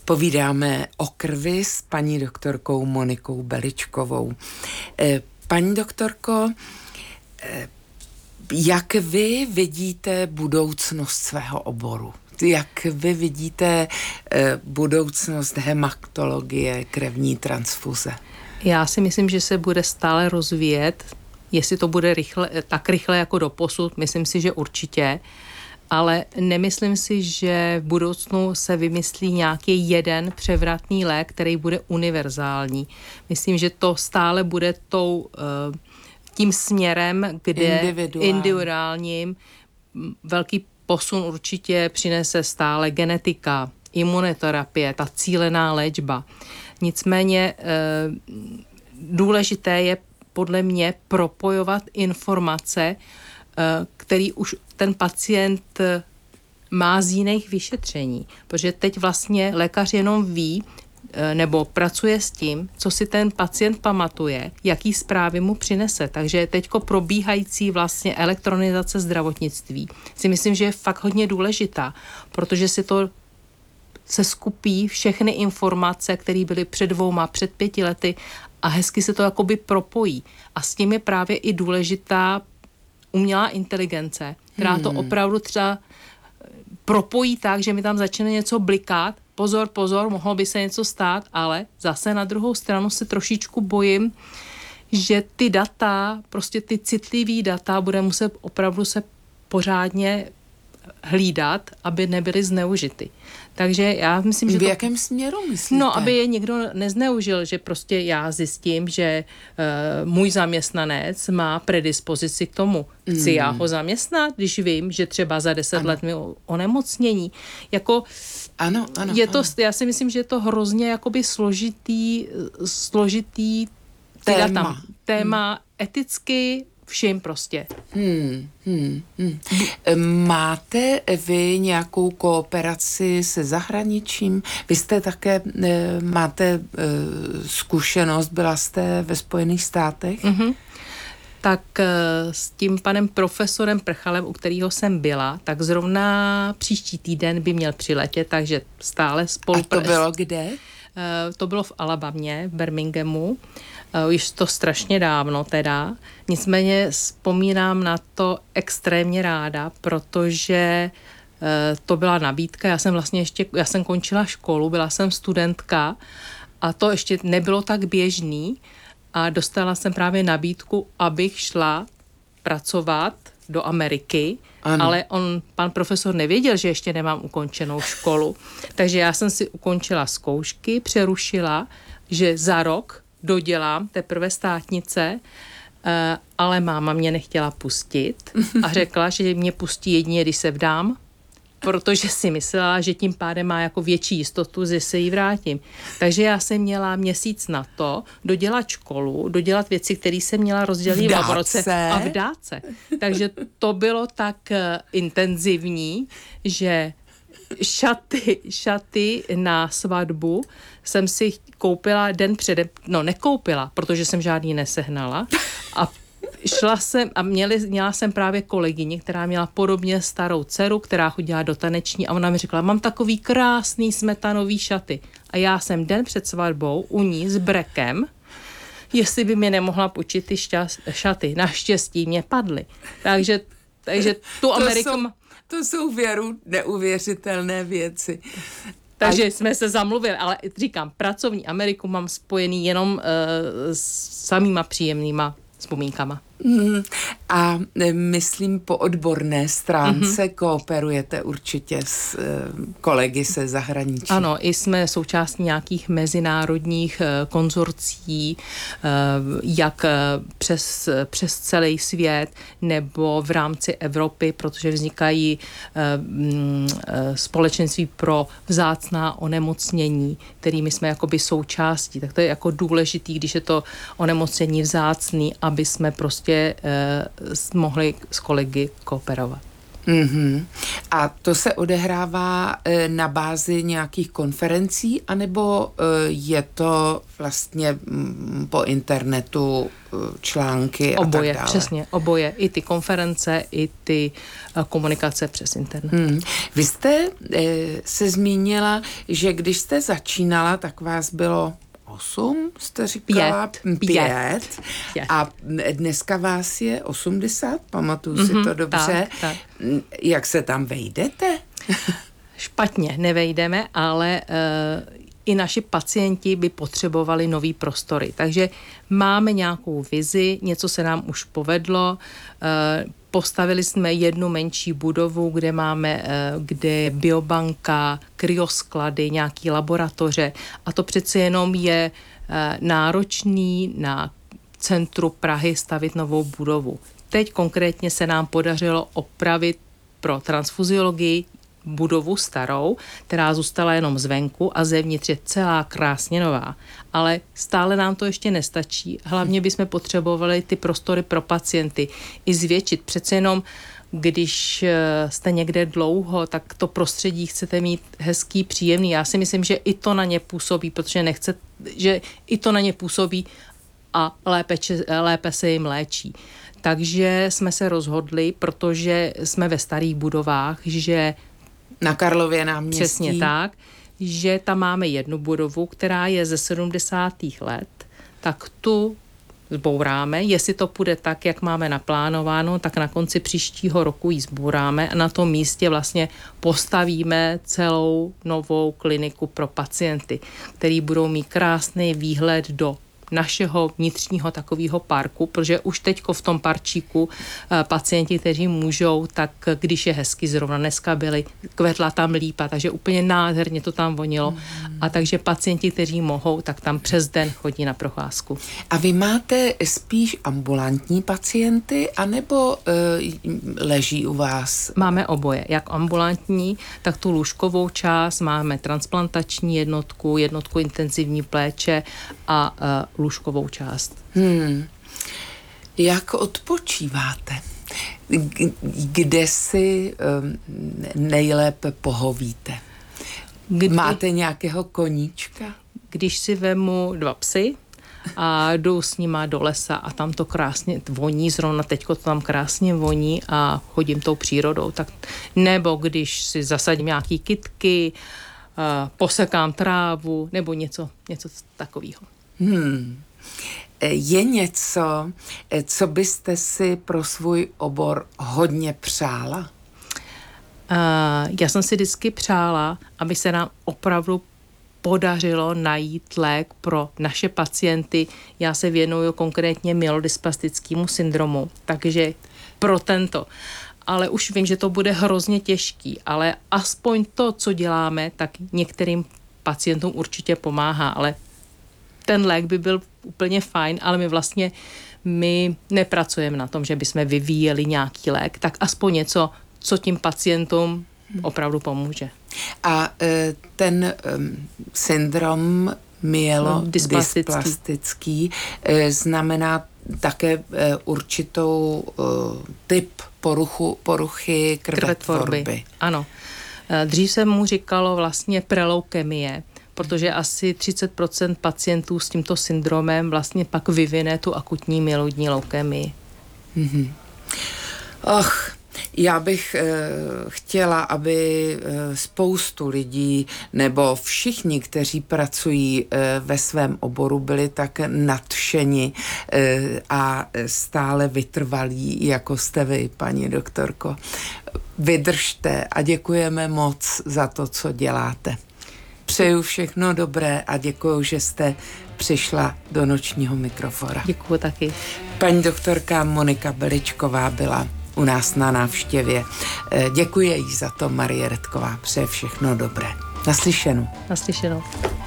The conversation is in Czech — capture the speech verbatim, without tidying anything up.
Povídáme o krvi s paní doktorkou Monikou Beličkovou. Paní doktorko, jak vy vidíte budoucnost svého oboru? Jak vy vidíte budoucnost hematologie, krevní transfuze? Já si myslím, že se bude stále rozvíjet. Jestli to bude rychle, tak rychle jako doposud, myslím si, že určitě. Ale nemyslím si, že v budoucnu se vymyslí nějaký jeden převratný lék, který bude univerzální. Myslím, že to stále bude tou, tím směrem, kde Individuální. individuálním velký posun určitě přinese stále genetika, imunoterapie, ta cílená léčba. Nicméně důležité je podle mě propojovat informace, který už ten pacient má z jiných vyšetření. Protože teď vlastně lékař jenom ví, nebo pracuje s tím, co si ten pacient pamatuje, jaký zprávy mu přinese. Takže teďko probíhající vlastně elektronizace zdravotnictví si myslím, že je fakt hodně důležitá, protože si to se skupí všechny informace, které byly před dvouma, před pěti lety a hezky se to jakoby propojí. A s tím je právě i důležitá umělá inteligence, která hmm. to opravdu třeba propojí tak, že mi tam začne něco blikat. Pozor, pozor, mohlo by se něco stát, ale zase na druhou stranu se trošičku bojím, že ty data, prostě ty citlivý data bude muset opravdu se pořádně hlídat, aby nebyly zneužity. Takže já myslím, že v to... jakém směru myslíte? No, aby je někdo nezneužil, že prostě já zjistím, že uh, můj zaměstnanec má predispozici k tomu. Chci mm. já ho zaměstnat, když vím, že třeba za deset ano. let mi onemocnění. Jako ano, ano, je to, ano. Já si myslím, že je to hrozně jakoby složitý, složitý téma, tam, téma hmm. eticky, všim prostě. Hmm, hmm, hmm. Máte vy nějakou kooperaci se zahraničím? Vy jste také, e, máte e, zkušenost, byla jste ve Spojených státech? Mm-hmm. Tak e, s tím panem profesorem Prchalem, u kterého jsem byla, tak zrovna příští týden by měl přiletět, takže stále spolupracujeme. A to bylo kde? E, to bylo v Alabamě, v Birminghamu. Uh, už to strašně dávno teda. Nicméně vzpomínám na to extrémně ráda, protože uh, to byla nabídka. Já jsem vlastně ještě, já jsem končila školu, byla jsem studentka a to ještě nebylo tak běžný a dostala jsem právě nabídku, abych šla pracovat do Ameriky, ano. Ale on, pan profesor nevěděl, že ještě nemám ukončenou školu. Takže já jsem si ukončila zkoušky, přerušila, že za rok dodělám teprve státnice, ale máma mě nechtěla pustit a řekla, že mě pustí jedině, když se vdám, protože si myslela, že tím pádem má jako větší jistotu, že se jí vrátím. Takže já jsem měla měsíc na to dodělat školu, dodělat věci, které jsem měla rozdělit v roce a vdát se. Takže to bylo tak intenzivní, že šaty, šaty na svatbu jsem si koupila den předem, no nekoupila, protože jsem žádný nesehnala a šla jsem a měli, měla jsem právě kolegyni, která měla podobně starou dceru, která chodila do taneční a ona mi řekla, mám takový krásný smetanový šaty a já jsem den před svatbou u ní s brekem, jestli by mi nemohla půjčit ty šťast, šaty. Naštěstí mě padly. Takže, takže tu Ameriku... To jsou, to jsou věru neuvěřitelné věci. Takže a... jsme se zamluvili, ale říkám, pracovní Ameriku mám spojený jenom uh, s samýma příjemnýma vzpomínkama. Mm, a myslím po odborné stránce mm-hmm. kooperujete určitě s uh, kolegy se zahraničí. Ano, i jsme součástí nějakých mezinárodních uh, konzorcí, uh, jak uh, přes, přes celý svět nebo v rámci Evropy, protože vznikají uh, um, uh, společenství pro vzácná onemocnění, kterými jsme jakoby součástí. Tak to je jako důležitý, když je to onemocnění vzácný, aby jsme prostě eh, mohli s kolegy kooperovat. Mm-hmm. A to se odehrává e, na bázi nějakých konferencí, anebo e, je to vlastně m, po internetu e, články a oboje, tak dále? Přesně, oboje. I ty konference, i ty e, komunikace přes internet. Hmm. Vy jste e, se zmínila, že když jste začínala, tak vás bylo osm, jste říkala? Pět. Pět. Pět. A dneska vás je osmdesát, pamatuju mm-hmm, si to dobře. Tak, tak. Jak se tam vejdete? Špatně nevejdeme, ale uh, i naši pacienti by potřebovali nový prostory. Takže máme nějakou vizi, něco se nám už povedlo. Uh, postavili jsme jednu menší budovu, kde máme, uh, kde je biobanka, kryosklady, nějaký laboratoře. A to přece jenom je uh, náročný na centru Prahy stavit novou budovu. Teď konkrétně se nám podařilo opravit pro transfuziologii budovu starou, která zůstala jenom zvenku a zevnitř je celá krásně nová. Ale stále nám to ještě nestačí. Hlavně bychom potřebovali ty prostory pro pacienty i zvětšit. Přece jenom, když jste někde dlouho, tak to prostředí chcete mít hezký, příjemný. Já si myslím, že i to na ně působí, protože nechce, že i to na ně působí a lépe, lépe se jim léčí. Takže jsme se rozhodli, protože jsme ve starých budovách, že na Karlově náměstí. Přesně tak, že tam máme jednu budovu, která je ze sedmdesátých let, tak tu zbouráme. Jestli to půjde tak, jak máme naplánováno, tak na konci příštího roku ji zbouráme a na tom místě vlastně postavíme celou novou kliniku pro pacienty, který budou mít krásný výhled do našeho vnitřního takového parku, protože už teďko v tom parčíku e, pacienti, kteří můžou, tak když je hezky, zrovna dneska byli, kvetla tam lípa, takže úplně nádherně to tam vonilo. Mm. A takže pacienti, kteří mohou, tak tam přes den chodí na procházku. A vy máte spíš ambulantní pacienty, anebo e, leží u vás? Máme oboje, jak ambulantní, tak tu lůžkovou část, máme transplantační jednotku, jednotku intenzivní péče a e, lůžkovou část. Hmm. Jak odpočíváte? Kde si um, nejlépe pohovíte? Kdy, Máte nějakého koníčka? Když si vemu dva psy a jdu s nima do lesa a tam to krásně voní, zrovna teďko to tam krásně voní a chodím tou přírodou. Tak, nebo když si zasadím nějaký kytky, uh, posekám trávu nebo něco, něco takového. Hmm. Je něco, co byste si pro svůj obor hodně přála? Uh, já jsem si vždycky přála, aby se nám opravdu podařilo najít lék pro naše pacienty. Já se věnuju konkrétně myelodysplastickému syndromu, takže pro tento. Ale už vím, že to bude hrozně těžký, ale aspoň to, co děláme, tak některým pacientům určitě pomáhá, ale ten lék by byl úplně fajn, ale my vlastně my nepracujeme na tom, že bychom vyvíjeli nějaký lék, tak aspoň něco, co tím pacientům opravdu pomůže. A e, ten um, syndrom myelodysplastický e, znamená také e, určitou e, typ poruchu, poruchy krvetvorby. krvetvorby. Ano. E, dřív se mu říkalo vlastně preloukemie, protože asi třicet procent pacientů s tímto syndromem vlastně pak vyvine tu akutní myeloidní leukemii. Mm-hmm. Ach, já bych e, chtěla, aby e, spoustu lidí nebo všichni, kteří pracují e, ve svém oboru, byli tak nadšeni e, a stále vytrvalí, jako jste vy, paní doktorko. Vydržte a děkujeme moc za to, co děláte. Přeju všechno dobré a děkuju, že jste přišla do nočního mikrofora. Děkuju taky. Paní doktorka Monika Beličková byla u nás na návštěvě. Děkuji jí za to, Marie Redková. Přeje všechno dobré. Naslyšenou. Naslyšenou.